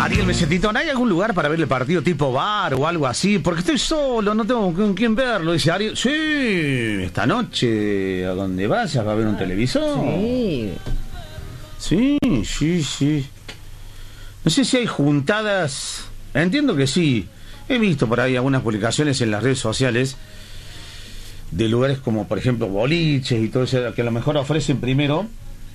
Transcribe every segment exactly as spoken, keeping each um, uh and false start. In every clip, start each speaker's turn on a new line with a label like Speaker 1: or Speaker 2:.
Speaker 1: Ariel Mesetito, ¿no hay algún lugar para ver el partido tipo bar o algo así? Porque estoy solo, no tengo con quién verlo. Dice Ariel, sí, esta noche a donde vayas va a ver un televisor.
Speaker 2: Sí.
Speaker 1: Sí, sí, sí. No sé si hay juntadas. Entiendo que sí. He visto por ahí algunas publicaciones en las redes sociales de lugares como, por ejemplo, boliches y todo eso, que a lo mejor ofrecen primero.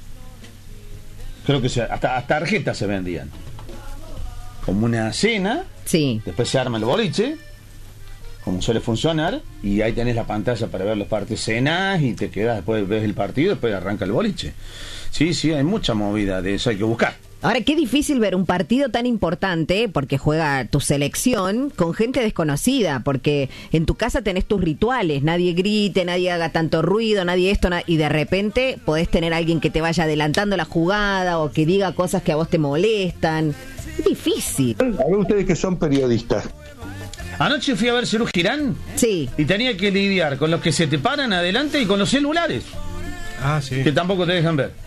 Speaker 1: Creo que se, hasta, hasta tarjetas se vendían. Como una cena.
Speaker 2: Sí.
Speaker 1: Después se arma el boliche, como suele funcionar, y ahí tenés la pantalla para ver los partidos, cenas y te quedas, después ves el partido, después arranca el boliche. Sí, sí, hay mucha movida de eso, hay que buscar.
Speaker 2: Ahora, qué difícil ver un partido tan importante, porque juega tu selección, con gente desconocida, porque en tu casa tenés tus rituales, nadie grite, nadie haga tanto ruido, nadie esto, na- y de repente podés tener a alguien que te vaya adelantando la jugada o que diga cosas que a vos te molestan. Es difícil.
Speaker 3: A ver ustedes que son periodistas.
Speaker 1: Anoche fui a ver Cerú Girán
Speaker 2: Sí.
Speaker 1: y tenía que lidiar con los que se te paran adelante y con los celulares,
Speaker 4: Ah, sí.
Speaker 1: que tampoco te dejan ver.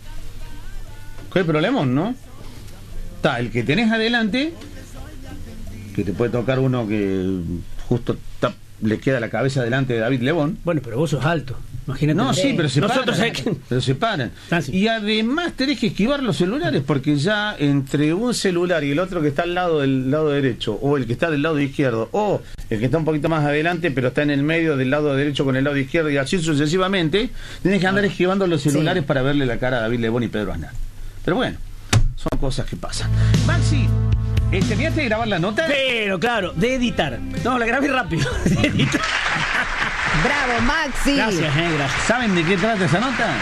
Speaker 1: ¿Qué problema, no? Está el que tenés adelante, que te puede tocar uno que justo está, le queda la cabeza delante de David Lebón.
Speaker 5: Bueno, pero vos sos alto. Imagínate.
Speaker 1: No, sí, pero se
Speaker 5: Nosotros
Speaker 1: paran.
Speaker 5: hay que...
Speaker 1: Pero se paran.
Speaker 5: Ah, sí.
Speaker 1: Y además tenés que esquivar los celulares, porque ya entre un celular y el otro que está al lado del lado derecho, o el que está del lado izquierdo, o el que está un poquito más adelante, pero está en el medio del lado derecho con el lado izquierdo, y así sucesivamente, tenés que andar esquivando los celulares
Speaker 2: Sí.
Speaker 1: para verle la cara a David Lebón y Pedro Aznar. Pero bueno, son cosas que pasan. Maxi, ¿eh, ¿tenías que grabar la nota?
Speaker 5: Pero, claro, de editar. No, la grabé rápido. De editar.
Speaker 2: Bravo, Maxi.
Speaker 5: Gracias, eh, gracias.
Speaker 1: ¿Saben de qué trata esa nota?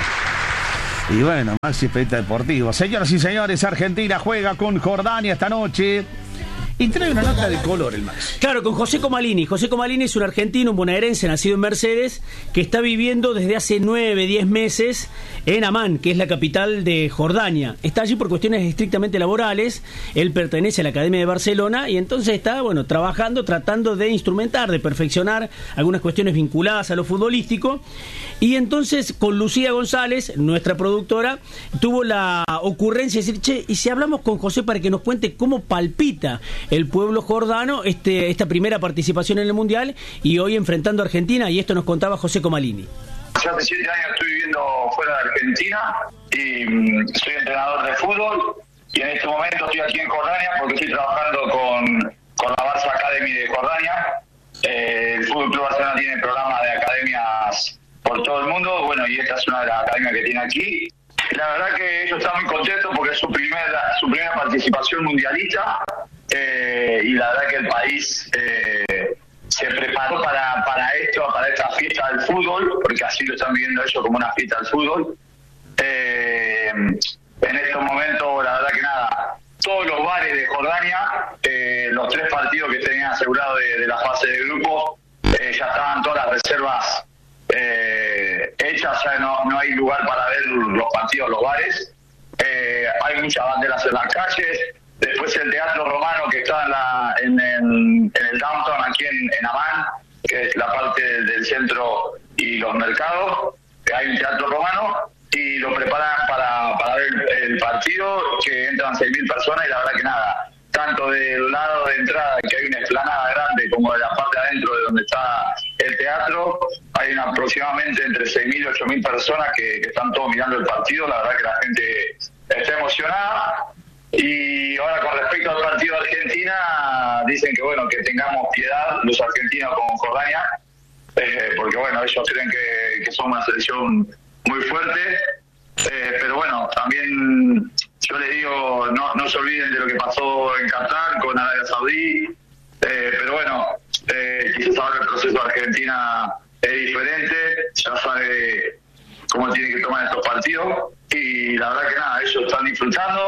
Speaker 1: Y bueno, Maxi Periodista Deportivo. Señoras y señores, Argentina juega con Jordania esta noche. Y trae una nota de color el Maxi.
Speaker 5: Claro, con José Comalini. José Comalini es un argentino, un bonaerense, nacido en Mercedes, que está viviendo desde hace nueve, diez meses en Amán, que es la capital de Jordania. Está allí por cuestiones estrictamente laborales. Él pertenece a la Academia de Barcelona y entonces está, bueno, trabajando, tratando de instrumentar, de perfeccionar algunas cuestiones vinculadas a lo futbolístico. Y entonces con Lucía González, nuestra productora, tuvo la ocurrencia de decir, che, y si hablamos con José para que nos cuente cómo palpita el pueblo jordano este, esta primera participación en el Mundial y hoy enfrentando a Argentina, y esto nos contaba José Comalini.
Speaker 6: Yo hace siete años estoy viviendo fuera de Argentina y mm, soy entrenador de fútbol, y en este momento estoy aquí en Jordania porque estoy trabajando con, con la Barça Academy de Jordania. Eh, el Fútbol Club Barcelona tiene programas de academias por todo el mundo, bueno, y esta es una de las academias que tiene aquí. La verdad que ellos están muy contentos porque es su primera, su primera participación mundialista, eh, y la verdad que el país eh, se preparó para, para esto, para esta fiesta del fútbol, porque así lo están viendo ellos como una fiesta del fútbol. Eh, en estos momentos, la verdad que nada, todos los bares de Jordania, eh, los tres partidos que tenían asegurado de, de la fase de grupos, eh, ya estaban todas las reservas eh, hechas, ya no, no hay lugar para ver los partidos en los bares. Eh, hay muchas banderas en las calles. Después el Teatro Romano, que está en, la, en, en, en el downtown aquí en, en Amán, que es la parte del, del centro y los mercados. Hay un Teatro Romano y lo preparan para, para ver el partido, que entran seis mil personas, y la verdad que nada, tanto del lado de entrada, que hay una explanada grande, como de la parte de adentro de donde está el teatro, hay una, aproximadamente entre seis mil y ocho mil personas que, que están todos mirando el partido. La verdad que la gente está emocionada. Y ahora, con respecto al partido de Argentina, dicen que bueno, que tengamos piedad los argentinos con Jordania, eh, porque bueno, ellos creen que, que son una selección muy fuerte, eh, pero bueno, también yo les digo, no, no se olviden de lo que pasó en Qatar con Arabia Saudí, eh, pero bueno, eh, quizás ahora el proceso de Argentina es diferente, ya sabe cómo tiene que tomar estos partidos, y la verdad que nada, ellos están disfrutando.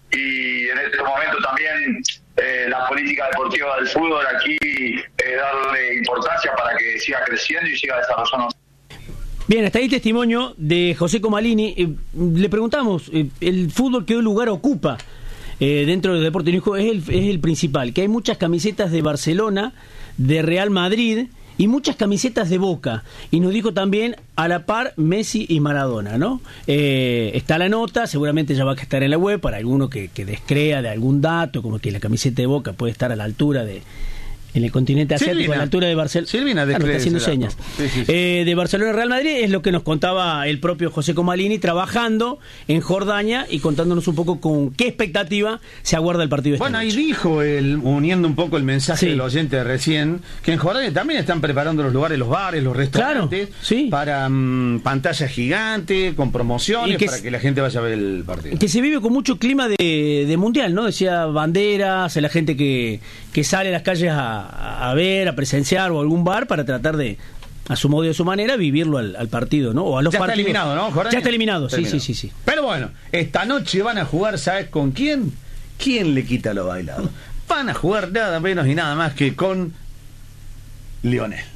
Speaker 6: Y en este momento también eh, la política deportiva del fútbol aquí es darle importancia para que siga creciendo y siga desarrollando.
Speaker 5: Bien, hasta ahí el testimonio de José Comalini. Eh, le preguntamos, eh, ¿el fútbol qué lugar ocupa eh, dentro del deporte? Es el, es el principal, que hay muchas camisetas de Barcelona, de Real Madrid y muchas camisetas de Boca. Y nos dijo también a la par Messi y Maradona, ¿no? Eh, está la nota, seguramente ya va a estar en la web para alguno que, que descrea de algún dato, como que la camiseta de Boca puede estar a la altura de... en el continente asiático,
Speaker 1: Silvina.
Speaker 5: a la altura de Barcelona.
Speaker 1: Silvina,
Speaker 5: claro, está haciendo señas.
Speaker 1: Sí, sí, sí.
Speaker 5: Eh, de Barcelona Real Madrid es lo que nos contaba el propio José Comalini, trabajando en Jordania y contándonos un poco con qué expectativa se aguarda el partido de esta
Speaker 1: Bueno, ahí
Speaker 5: noche.
Speaker 1: dijo, el, uniendo un poco el mensaje
Speaker 5: Sí.
Speaker 1: del oyente de recién, que en Jordania también están preparando los lugares, los bares, los restaurantes,
Speaker 5: Claro, sí.
Speaker 1: para mm, pantallas gigantes, con promociones,
Speaker 5: Y que
Speaker 1: para
Speaker 5: s-
Speaker 1: que la gente vaya a ver el partido.
Speaker 5: Que se vive con mucho clima de, de mundial, ¿no? Decía banderas, la gente que, que sale a las calles a, a ver, a presenciar o a algún bar para tratar de, a su modo y a su manera, vivirlo al, al partido, ¿no? O a los
Speaker 1: Ya está
Speaker 5: partidos.
Speaker 1: eliminado, ¿no? Jordania?
Speaker 5: Ya está eliminado, sí,
Speaker 1: Terminado.
Speaker 5: sí, sí, sí.
Speaker 1: Pero bueno, esta noche van a jugar, ¿sabes con quién? ¿Quién le quita lo bailado? Van a jugar nada menos y nada más que con Lionel.